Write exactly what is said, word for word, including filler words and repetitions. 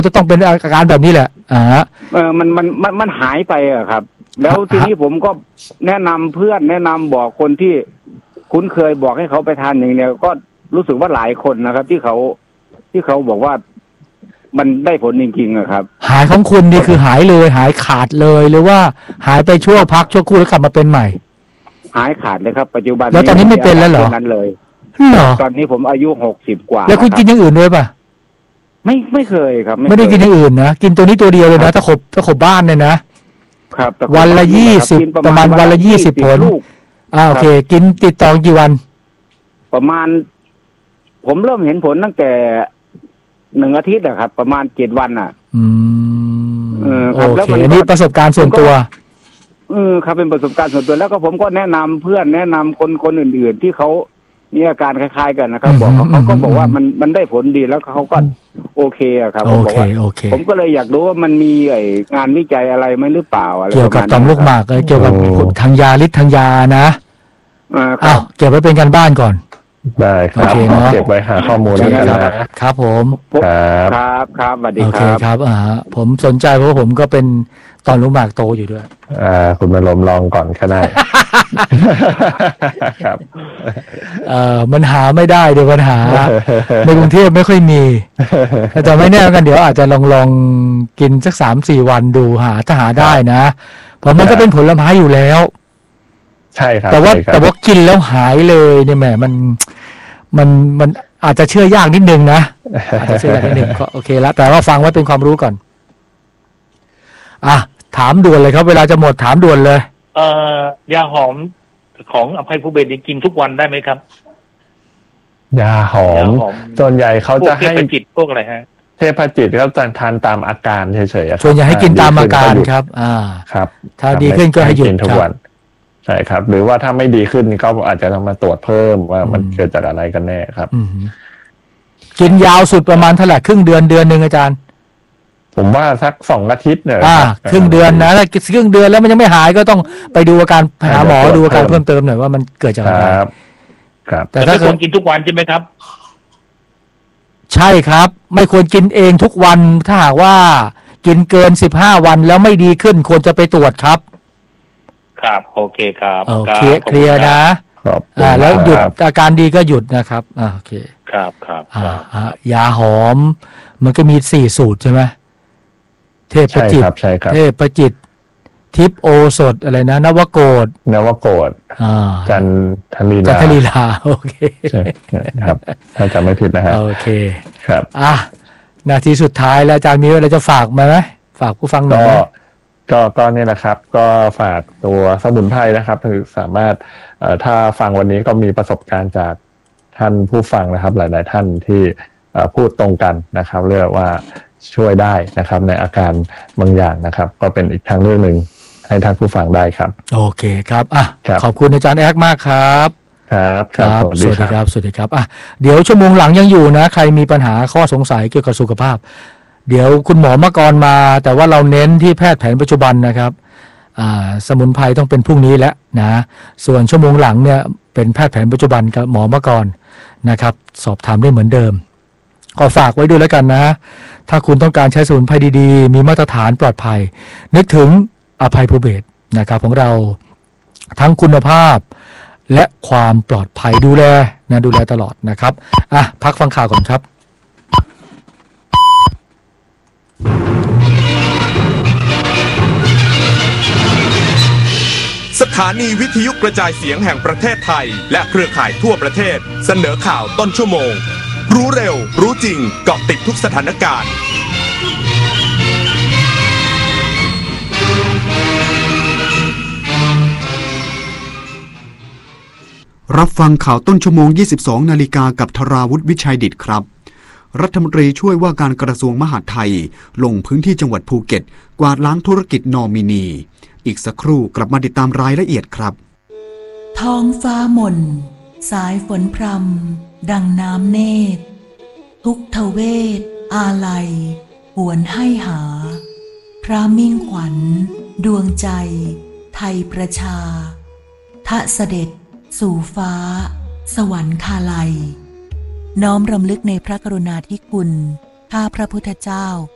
จะต้องเป็นอาการแบบนี้แหละอ่าเออมันมันมันมันหายไปอะครับแล้วทีนี้ผมก็แนะนำเพื่อนแนะนำบอกคนที่คุ้นเคยบอกให้เขาไปทานอย่างเนี้ยก็รู้สึกว่าหลายคนนะครับที่เขาที่เขาบอกว่ามันได้ผลจริงๆอะครับหายของคุณนี่คือหายเลยหายขาดเลยหรือว่าหายไปชั่วพักชั่วครู่แล้วกลับมาเป็นใหม่หายขาดเลยครับปัจจุบันแล้วตอนนี้ไม่เป็นแล้วเหรอนั้นเลยเหรอตอนนี้ผมอายุหกสิบกว่าแล้วคุณกินอย่างอื่นด้วยป่ะไม่ไม่เคยครับไม่ได้กินอย่างอื่นนะกินตัวนี้ตัวเดียวเลยนะตะขบตะขบบ้านเนี่ยนะครับวันละยี่สิบประมาณวันละยี่สิบผลอ่าโอเคกินติดต่อกี่วันประมาณผมเริ่มเห็นผลตั้งแต่หนึ่งอาทิตย์อะครับประมาณเจ็ดวันอ่ะอืมเออโอเคอันนี้ประสบการณ์ส่วนตัวเออครับเป็นประสบการณ์ส่วนตัวแล้วก็ผมก็แนะนำเพื่อนแนะนำคนคนอื่นๆที่เขามีอาการคล้ายๆกันนะครับบอกเขาเขาก็บอกว่ามันมันได้ผลดีแล้วเขาก็โอเคอะครับโอเคโอเคผมก็เลยอยากรู้ว่ามันมีไองานวิจัยอะไรไหมหรือเปล่าอะไรเกี่ยวกับต่อมลูกหมากเกี่ยวกับทางยาฤทธิ์ทางยานะอ้าวเก็บไว้เป็นการบ้านก่อนได้ครับเก็บไว้หาข้อมูลแล้วกันนะครับผมครับครับครับสวัสดีครับโอเคครับอ่าผมสนใจเพราะผมก็เป็นตอนลูกหมากโตอยู่ด้วยอ่าคุณมาลมลองก่อนก็ได้ครับเอ่อมันหาไม่ได้เดี๋ยวปัญหาในกรุงเทพไม่ค่อยมีแต่ไม่แน่กันเดี๋ยวอาจจะลองลองกินสักสามสี่วันดูหาถ้าหาได้นะเพราะมันก็เป็นผลไม้อยู่แล้วใช่ครับแต่ว่าแต่ว่ากินแล้วหายเลยเนี่ยแหมมันมันมันอาจจะเชื่อยากนิดนึงนะอาจจะเชื่อยากนิดนึงก็โอเคแล้วแต่ว่าฟังไว้เป็นความรู้ก่อนอ่ะถามด่วนเลยครับเวลาจะหมดถามด่วนเลยเอ่อยาหอมของอภัยภูเบศรกินทุกวันได้ไหมครับยาหอมส่วนใหญ่เขาจะให้เทพจิตพวกอะไรฮะเทพจิตเขาจะทานตามอาการเฉยๆส่วนใหญ่ให้กินตามอาการครับอ่าครับถ้าดีขึ้นก็ให้หยุดทุกวันใช่ครับหรือว่าถ้าไม่ดีขึ้นก็อาจจะต้องมาตรวจเพิ่มว่ามันเกิดจากอะไรกันแน่ครับกินยาวสุดประมาณเท่าไหร่ครึ่งเดือนเดือนนึงอาจารย์ผมว่าสักสองอาทิตย์เนี่ยอ่าครึ่งเดือนนะถ้าครึ่งเดือนแล้วมันยังไม่หายก็ต้องไปดูอาการหาหมอดูอาการเพิ่มเติมหน่อยว่ามันเกิดจากอะไรครับครับแต่ถ้าควรกินทุกวันใช่ไหมครับใช่ครับไม่ควรกินเองทุกวันถ้าหากว่ากินเกินสิบห้าวันแล้วไม่ดีขึ้นควรจะไปตรวจครับครับโอเคครับโอเคเคลียร์นะอ่าแล้วหยุดอาการดีก็หยุดนะครับอ่าโอเคครับครับอ่ายาหอมมันก็มีสี่สูตรใช่ไหมเทพจิตเทพจิตทิพโอสถอะไรนะนวโกฏนวโกฏอ่าจันทลีลาจันทลีลาโอเคใช่ครับถ้าจำไม่ผิดนะฮะโอเคครับอ่ะนาทีสุดท้ายแล้วอาจารย์มีอะไรจะฝากมาไหมฝากผู้ฟังหน่อยก็ก็นี่แหละครับก็ฝากตัวสมุนไพรนะครับคือสามารถถ้าฟังวันนี้ก็มีประสบการณ์จากท่านผู้ฟังนะครับหลายๆท่านที่พูดตรงกันนะครับเรียกว่าช่วยได้นะครับในอาการบางอย่างนะครับก็เป็นอีกทางเลือกหนึ่งให้ท่านผู้ฟังได้ครับโอเคครับอ่ะขอบคุณอาจารย์แอ๊กมากครับครับครับสวัสดีครับสวัสดีครับอ่ะเดี๋ยวชั่วโมงหลังยังอยู่นะใครมีปัญหาข้อสงสัยเกี่ยวกับสุขภาพเดี๋ยวคุณหมอมกรมาแต่ว่าเราเน้นที่แพทย์แผนปัจจุบันนะครับอ่าสมุนไพรต้องเป็นพรุ่งนี้แล้วนะส่วนชั่วโมงหลังเนี่ยเป็นแพทย์แผนปัจจุบันกับหมอมกรนะครับสอบถามได้เหมือนเดิมก็ฝากไว้ด้วยแล้วกันนะถ้าคุณต้องการใช้สมุนไพรดีๆมีมาตรฐานปลอดภัยนึกถึงอภัยภูเบศรนะครับของเราทั้งคุณภาพและความปลอดภัยดูแลนะดูแลตลอดนะครับอ่ะพักฟังข่าวก่อนครับสถานีวิทยุกระจายเสียงแห่งประเทศไทยและเครือข่ายทั่วประเทศเสนอข่าวต้นชั่วโมงรู้เร็วรู้จริงเกาะติดทุกสถานการณ์รับฟังข่าวต้นชั่วโมง ยี่สิบสอง นาฬิกากับธราวุฒิวิชัยดิษฐ์ครับรัฐมนตรีช่วยว่าการกระทรวงมหาดไทยลงพื้นที่จังหวัดภูเก็ตกวาดล้างธุรกิจนอมินีอีกสักครู่กลับมาติดตามรายละเอียดครับท้องฟ้าหม่นสายฝนพรำดังน้ำเนตรทุกทเวทอาลัยหวนให้หาพระมิ่งขวัญดวงใจไทยประชาทะเสด็จสู่ฟ้าสวรรคาลัยน้อมรำลึกในพระกรุณาธิคุณข้าพระพุทธเจ้า